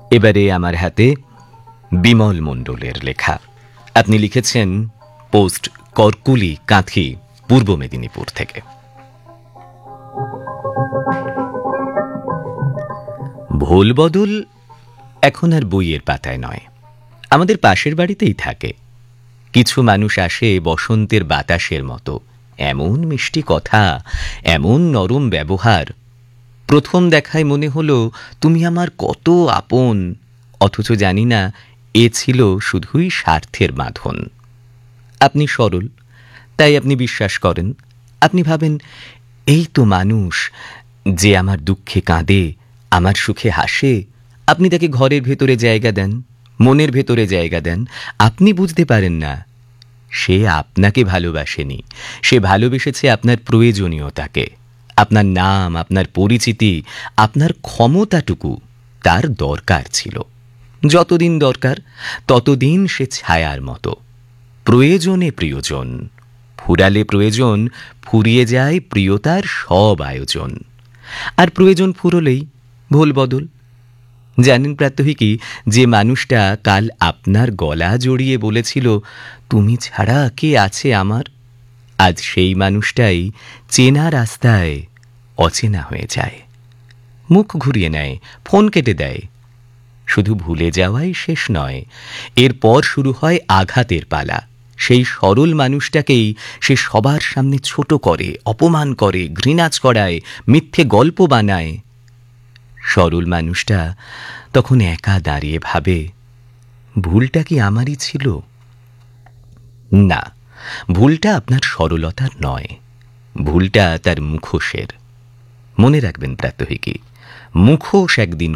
এবারে আমার হাতে বিমল মণ্ডলের লেখা। আপনি লিখেছেন পোস্ট করকুলি, কাঁথি, পূর্ব মেদিনীপুর থেকে। ভুল বদল এখন আর বইয়ের পাতায় নয়, আমাদের পাশের বাড়িতেই থাকে। কিছু মানুষ আসে বসন্তের বাতাসের মতো, এমন মিষ্টি কথা, এমন নরম ব্যবহার। প্রথম দেখায় মনে হলো তুমি আমার কত আপন, অথচ জানি না এ ছিল শুধুই স্বার্থের বাঁধন। আপনি সরল, তাই আপনি বিশ্বাস করেন। আপনি ভাবেন এই তো মানুষ, যে আমার দুঃখে কাঁদে, আমার সুখে হাসে। আপনি তাকে ঘরের ভেতরে জায়গা দেন, মনের ভেতরে জায়গা দেন। আপনি বুঝতে পারেন না সে আপনাকে ভালোবাসেনি, সে ভালোবেসেছে আপনার প্রয়োজনীয়তাকে, আপনার নাম, আপনার পরিচিতি, আপনার ক্ষমতাটুকু তার দরকার ছিল। যতদিন দরকার ততদিন সে ছায়ার মতো। প্রয়োজনে প্রিয়জন, ফুরালে প্রয়োজন ফুরিয়ে যায় প্রিয়তার সব আয়োজন। আর প্রয়োজন ফুরলেই ভুল বদল। জানেন প্রাত্যহিকী, যে মানুষটা কাল আপনার গলা জড়িয়ে বলেছিল তুমি ছাড়া কে আছে আমার, আজ সেই মানুষটাই চেনা রাস্তায় অচেনা হয়ে যায়, মুখ ঘুরিয়ে নেয়, ফোন কেটে দেয়। শুধু ভুলে যাওয়াই শেষ নয়, এরপর শুরু হয় আঘাতের পালা। সেই সরল মানুষটাকেই সে সবার সামনে ছোট করে, অপমান করে, ঘৃণা ছড়ায়, মিথ্যে গল্প বানায়। সরল মানুষটা তখন একা দাঁড়িয়ে ভাবে, ভুলটা কি আমারই ছিল? না, ভুলটা আপনার সরলতার নয়, ভুলটা তার মুখোশের। মনে রাখবেন প্রাত্যহিকী, মুখোশ একদিন